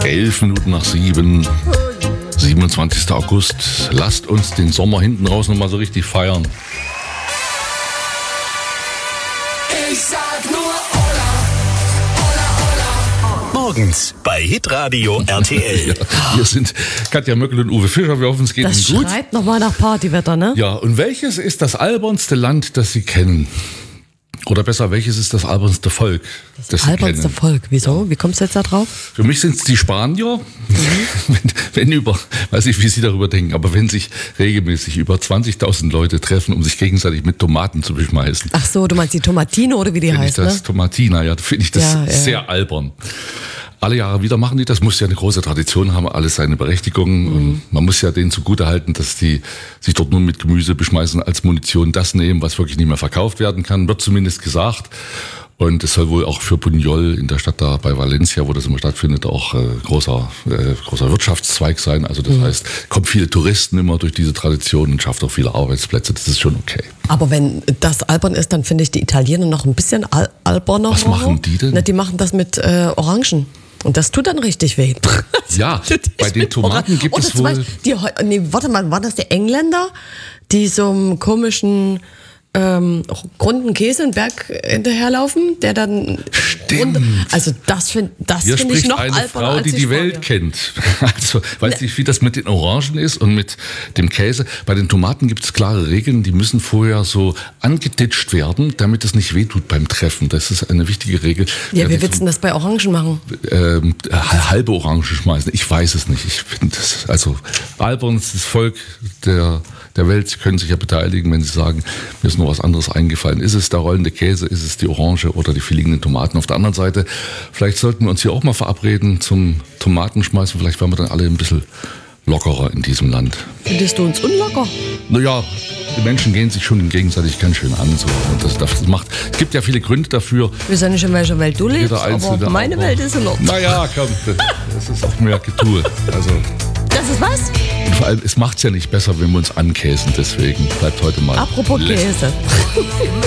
11 Minuten nach 7. 27. August. Lasst uns den Sommer hinten raus nochmal so richtig feiern. Ich sag nur Olla, Olla, Olla. Morgens bei Hitradio RTL. Ja, hier sind Katja Möckel und Uwe Fischer. Wir hoffen, es geht Ihnen gut. Das schreit nochmal nach Partywetter, ne? Ja, und welches ist das albernste Land, das Sie kennen? Oder besser, welches ist das albernste Volk, das Sie Albernste kennen? Volk. Wieso? Wie kommst du jetzt da drauf? Für mich sind es die Spanier, weiß nicht, wie Sie darüber denken, aber wenn sich regelmäßig über 20.000 Leute treffen, um sich gegenseitig mit Tomaten zu beschmeißen. Ach so, du meinst die Tomatine oder wie die Finde ich heißt, das ne? Tomatina, ja, finde ich das sehr albern. Alle Jahre wieder machen die das, muss ja eine große Tradition haben, alles seine Berechtigung. Und man muss ja denen zugutehalten, dass die sich dort nur mit Gemüse beschmeißen, als Munition das nehmen, was wirklich nicht mehr verkauft werden kann, wird zumindest gesagt. Und es soll wohl auch für Buñol in der Stadt da bei Valencia, wo das immer stattfindet, auch großer Wirtschaftszweig sein. Also das heißt, kommen viele Touristen immer durch diese Tradition und schafft auch viele Arbeitsplätze. Das ist schon okay. Aber wenn das albern ist, dann finde ich die Italiener noch ein bisschen alberner. Was machen die denn? Na, die machen das mit Orangen. Und das tut dann richtig weh. Ja, bei den Tomaten gibt es wohl... Waren das die Engländer, die so einem komischen runden Käse einen Berg hinterherlaufen, der dann... Stimmt. Also das finde ich noch eine alberner Frau, als die die Welt kennt. Also weiß nicht, wie das mit den Orangen ist und mit dem Käse. Bei den Tomaten gibt es klare Regeln, die müssen vorher so angeditscht werden, damit es nicht wehtut beim Treffen. Das ist eine wichtige Regel. Ja, wie willst du das bei Orangen machen? Halbe Orangen schmeißen. Ich weiß es nicht. Ich finde das, also albernstes Volk der Welt. Sie können sich ja beteiligen, wenn Sie sagen, mir ist noch was anderes eingefallen. Ist es der rollende Käse, ist es die Orange oder die fliegenden Tomaten? Auf der anderen Seite, vielleicht sollten wir uns hier auch mal verabreden zum Tomatenschmeißen. Vielleicht werden wir dann alle ein bisschen lockerer in diesem Land. Findest du uns unlocker? Naja, die Menschen gehen sich schon gegenseitig ganz schön an. So. Und das macht, es gibt ja viele Gründe dafür. Wir wissen nicht, in welcher Welt du lebst, aber meine Welt ist in Ordnung. Naja, komm, das ist auch mehr Getue. Also, das ist was? und vor allem, es macht es ja nicht besser, wenn wir uns ankäsen. Deswegen bleibt heute mal Apropos lässig. Käse.